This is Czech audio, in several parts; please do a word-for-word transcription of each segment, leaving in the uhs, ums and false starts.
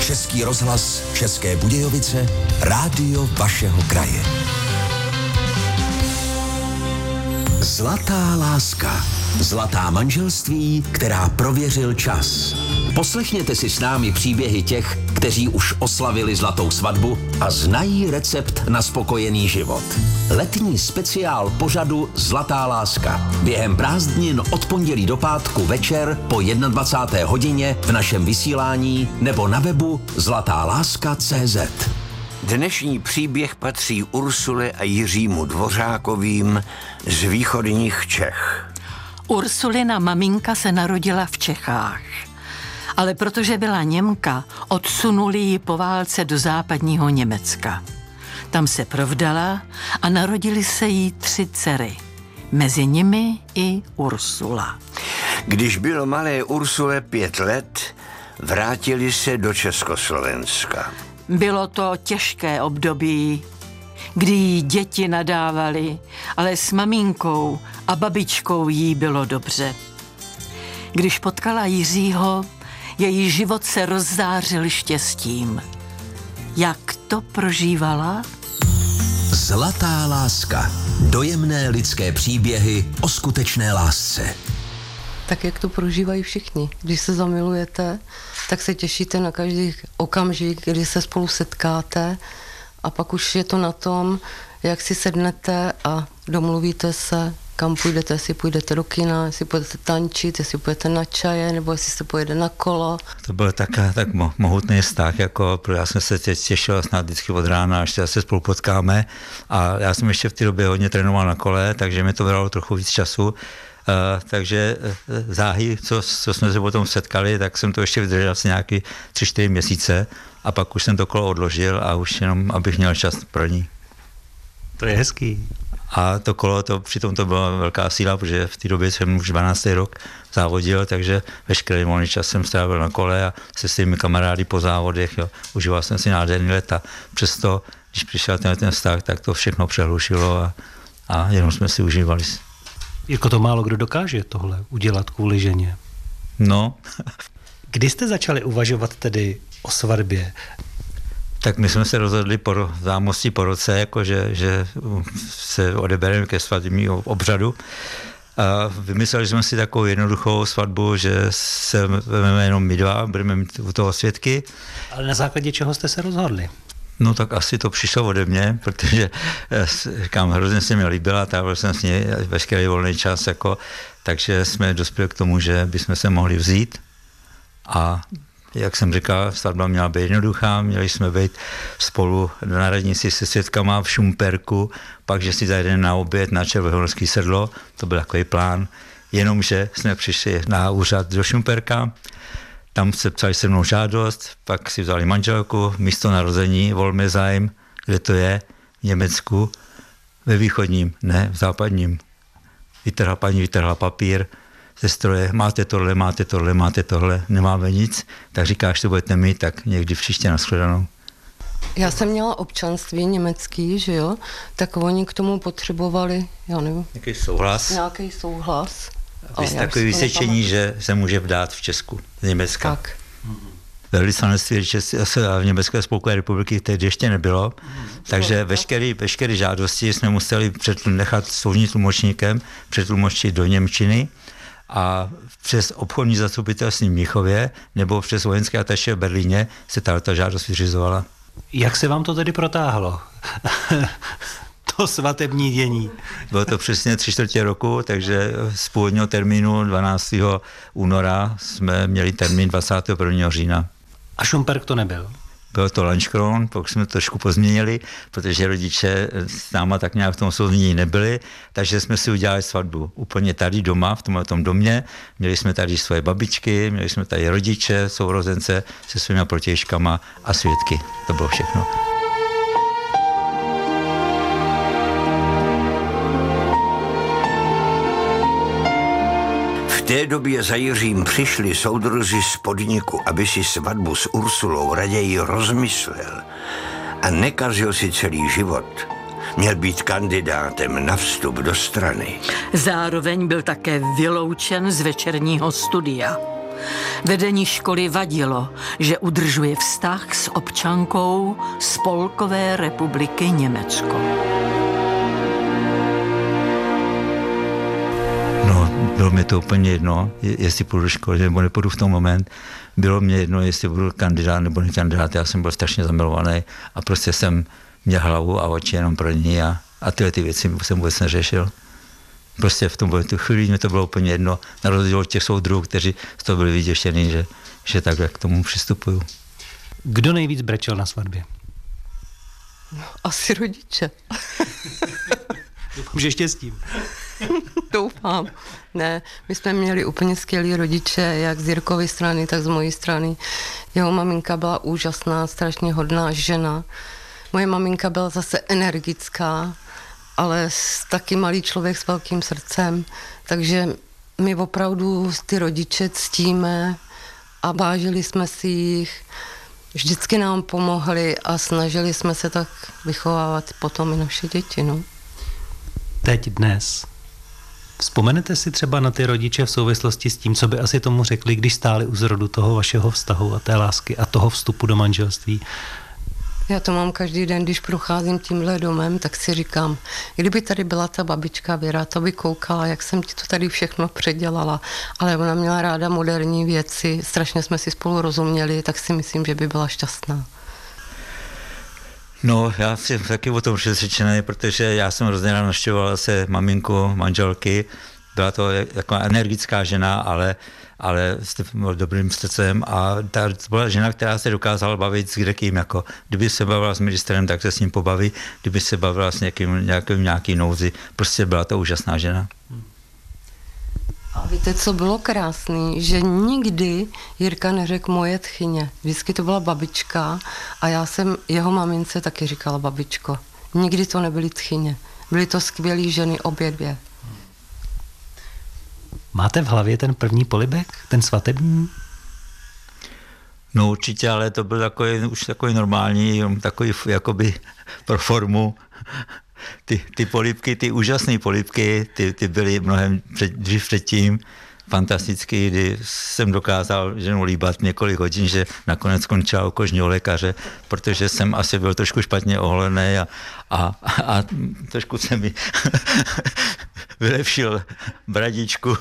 Český rozhlas České Budějovice, rádio vašeho kraje. Zlatá láska. Zlatá manželství, která prověřil čas. Poslechněte si s námi příběhy těch, kteří už oslavili zlatou svatbu a znají recept na spokojený život. Letní speciál pořadu Zlatá láska. Během prázdnin od pondělí do pátku večer po dvacáté jedné hodině v našem vysílání nebo na webu zlatáláska tečka cé zet. Dnešní příběh patří Ursule a Jiřímu Dvořákovým z východních Čech. Ursulina maminka se narodila v Čechách, ale protože byla Němka, odsunuli ji po válce do západního Německa. Tam se provdala a narodili se jí tři dcery. Mezi nimi i Ursula. Když bylo malé Ursule pět let, vrátili se do Československa. Bylo to těžké období, kdy jí děti nadávali, ale s maminkou a babičkou jí bylo dobře. Když potkala Jiřího, její život se rozzářil štěstím. Jak to prožívala? Zlatá láska. Dojemné lidské příběhy o skutečné lásce. Tak jak to prožívají všichni. Když se zamilujete, tak se těšíte na každý okamžik, kdy se spolu setkáte a pak už je to na tom, jak si sednete a domluvíte se, kam půjdete, jestli půjdete do kina, jestli půjdete tančit, jestli půjdete na čaje, nebo jestli se pojede na kolo. To byl tak, tak mo- mohutný vztah, jako, protože já jsem se těšil snad vždycky od rána, až se spolu potkáme a já jsem ještě v té době hodně trénoval na kole, takže mi to bralo trochu víc času. Uh, takže uh, záhy, co, co jsme se potom setkali, tak jsem to ještě vydržel asi nějaký tři, čtyři měsíce a pak už jsem to kolo odložil a už jenom, abych měl čas pro ní. To je hezký. A to kolo, to, přitom to byla velká síla, protože v té době jsem už dvanáctý rok závodil, takže veškerý volný čas jsem strávil na kole a se svými kamarády po závodech, jo. Užíval jsem si nádherný let a přesto, když přišel ten, ten vztah, tak to všechno přehlušilo a, a jenom jsme si užívali. Jako to málo kdo dokáže tohle udělat kvůli ženě. No. Kdy jste začali uvažovat tedy o svatbě? Tak my jsme se rozhodli po zámostí po roce, jako že, že se odebereme ke svatebnímu obřadu. A vymysleli jsme si takovou jednoduchou svatbu, že se vezmeme jenom my dva, budeme mít u toho svědky. Ale na základě čeho jste se rozhodli? No tak asi to přišlo ode mě, protože říkám, hrozně se mi líbila, trávil jsem s ní veškerý volný čas, jako, takže jsme dospěli k tomu, že bychom se mohli vzít a jak jsem říkal, svatba měla být jednoduchá, měli jsme být spolu na radnici se svědkama v Šumperku, pak, že si zajedeme na oběd na Červohorský sedlo, to byl takový plán, jenomže jsme přišli na úřad do Šumperka, tam se psali se mnou žádost, pak si vzali manželku, místo narození, Volmezheim, kde to je, v Německu, ve východním, ne, v západním. Vytrhla paní, vytrhla papír ze stroje, máte tohle, máte tohle, máte tohle, nemáme nic, tak říkáš, to budete mít, tak někdy příště nashledanou. Já jsem měla občanství německý, že jo, tak oni k tomu potřebovali, já nevím. Nějaký souhlas? Nějaký souhlas. Vy jste takový vysvědčení, že se může vdát v Česku, z Německa. Tak. Velvyslanectví v Německé spolkové republiky tehdy ještě nebylo, takže veškeré, veškeré žádosti jsme museli před, nechat soudním tlumočníkem přetlumočit do němčiny a přes obchodní zastupitelství v Mnichově nebo přes vojenské ataše v Berlíně se tato žádost vyřizovala. Jak se vám to tedy protáhlo? To svatební dění. Bylo to přesně tři čtvrtě roku, takže z původního termínu dvanáctého února jsme měli termín dvacátého prvního října. A Šumperk to nebyl? Bylo to Lanškron, pokud jsme to trošku pozměnili, protože rodiče s náma tak nějak v tom souznění nebyli, takže jsme si udělali svatbu úplně tady doma, v tomhle tom domě. Měli jsme tady svoje babičky, měli jsme tady rodiče, sourozence se svými protějškama a svědky. To bylo všechno. V té době za Jiřím přišli soudruzi z podniku, aby si svatbu s Ursulou raději rozmyslel a nekazil si celý život. Měl být kandidátem na vstup do strany. Zároveň byl také vyloučen z večerního studia. Vedení školy vadilo, že udržuje vztah s občankou Spolkové republiky Německo. No, bylo mi to úplně jedno, jestli půjdu do školy nebo nepůjdu v tom moment. Bylo mě jedno, jestli budu kandidát nebo nekandidát. Já jsem byl strašně zamilovaný a prostě jsem měl hlavu a oči jenom pro ní a, a tyhle ty věci jsem vůbec neřešil. Prostě v tom tu chvíli mi to bylo úplně jedno, na rozdíl od těch soudruhů, kteří z toho byli vyděšení, že, že takhle k tomu přistupuju. Kdo nejvíc brečel na svatbě? No, asi rodiče. Doufám, že štěstím. Doufám. Ne, my jsme měli úplně skvělý rodiče, jak z Jirkovy strany, tak z mojí strany. Jeho maminka byla úžasná, strašně hodná žena. Moje maminka byla zase energická, ale taky malý člověk s velkým srdcem. Takže my opravdu ty rodiče ctíme a vážili jsme si jich. Vždycky nám pomohli a snažili jsme se tak vychovávat potom i naše děti. No. Teď dnes. Vzpomenete si třeba na ty rodiče v souvislosti s tím, co by asi tomu řekli, když stáli u zrodu toho vašeho vztahu a té lásky a toho vstupu do manželství? Já to mám každý den, když procházím tímhle domem, tak si říkám, kdyby tady byla ta babička Věra, to by koukala, jak jsem ti to tady všechno předělala, ale ona měla ráda moderní věci, strašně jsme si spolu rozuměli, tak si myslím, že by byla šťastná. No, já jsem taky o tom přesvědčený, protože já jsem hrozně rád navštěvoval se maminku, manželky, byla to jako energická žena, ale, ale s dobrým srdcem a ta byla žena, která se dokázala bavit s kdekým, jako kdyby se bavila s ministrem, tak se s ním pobaví, kdyby se bavila s někým, nějakým, nějaký nouzi, prostě byla to úžasná žena. A víte, co bylo krásný? Že nikdy Jirka neřekl moje tchyně. Vždycky to byla babička a já jsem jeho mamince taky říkala babičko. Nikdy to nebyly tchyně. Byly to skvělé ženy obě dvě. Máte v hlavě ten první polibek, ten svatební? No určitě, ale to byl takový, už takový normální, takový jakoby pro formu. Ty, ty polibky, ty úžasné polibky, ty, ty byly mnohem před, dřív předtím fantastický, kdy jsem dokázal ženu líbat několik hodin, že nakonec skončila u kožního lékaře, protože jsem asi byl trošku špatně oholený a, a, a trošku se mi vylepšil bradičku.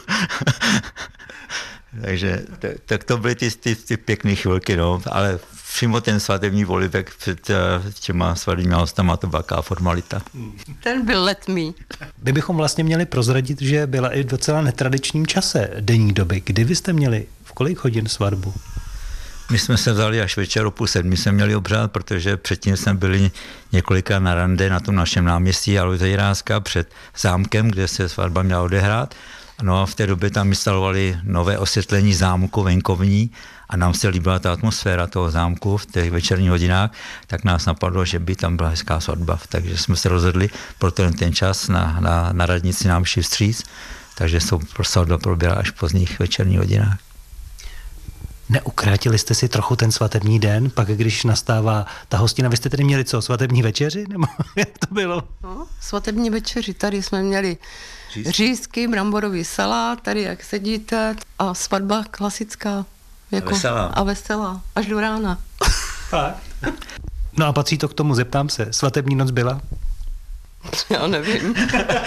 Takže tak, tak to byly ty, ty, ty pěkné chvilky, no, ale přímo ten svatební polibek před těma svatebníma hostama, to byla taková formalita. Ten byl letmý. My bychom vlastně měli prozradit, že byla i v docela netradičním čase denní doby. Kdy vy jste měli, v kolik hodin svatbu? My jsme se vzali až večer o půl sedmi jsme měli obřád, protože předtím jsme byli několika na rande na tom našem náměstí Aloise Jiráska před zámkem, kde se svatba měla odehrát. No a v té době tam instalovali nové osvětlení zámku venkovní a nám se líbila ta atmosféra toho zámku v těch večerních hodinách, tak nás napadlo, že by tam byla hezká svatba. Takže jsme se rozhodli pro ten, ten čas na, na, na radnici Náměstí Vstříc, takže to svatba proběhla až v pozdních večerních hodinách. Neukrátili jste si trochu ten svatební den, pak když nastává ta hostina, vy jste tedy měli co, svatební večeři, nebo jak to bylo? No, svatební večeři, tady jsme měli řízky, řízky bramborový salát, tady jak sedíte a svatba klasická. Jako, a veselá. A veselá, až do rána. Fakt? No a patří to k tomu, zeptám se, svatební noc byla? Já nevím.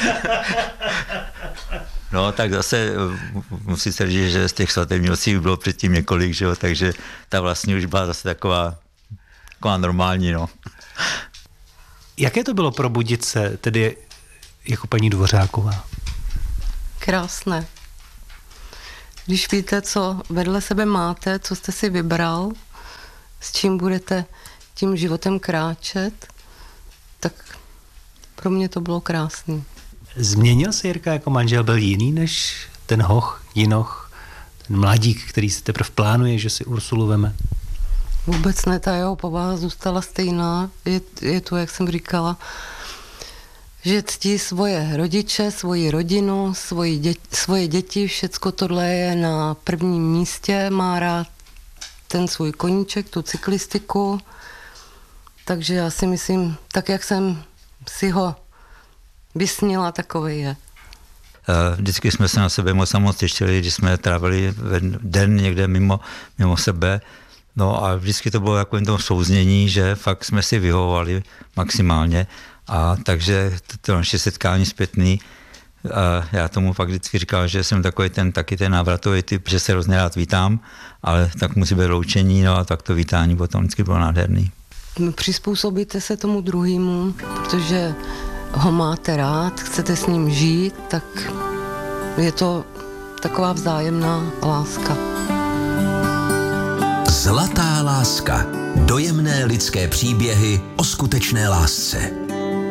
No tak zase musí se říct, že z těch svatebních nocí bylo předtím několik, že jo, takže ta vlastně už byla zase taková, taková normální, no. Jaké to bylo probudit se tedy jako paní Dvořáková? Krásné. Když víte, co vedle sebe máte, co jste si vybral, s čím budete tím životem kráčet, tak pro mě to bylo krásný. Změnil se Jirka jako manžel, byl jiný než ten hoch, jinoch, ten mladík, který si teprve plánuje, že si Ursulu veme? Vůbec ne, ta jeho povaha zůstala stejná. Je, je to, jak jsem říkala, že ctí svoje rodiče, svoji rodinu, svoji děti, svoje děti, všecko tohle je na prvním místě, má rád ten svůj koníček, tu cyklistiku, takže já si myslím, tak jak jsem si ho vysnila, takový je. Vždycky jsme se na sebe moc a moc těšili, když jsme trávili den někde mimo, mimo sebe. No a vždycky to bylo jako jen to souznění, že fakt jsme si vyhovovali maximálně. A takže to, to naše setkání zpětný, a já tomu fakt vždycky říkal, že jsem takový ten, taky ten návratový typ, že se hrozně rád vítám, ale tak musí být loučení, no a tak to vítání potom vždycky bylo nádherný. Přizpůsobíte se tomu druhému, protože ho máte rád, chcete s ním žít, tak je to taková vzájemná láska. Zlatá láska. Dojemné lidské příběhy o skutečné lásce.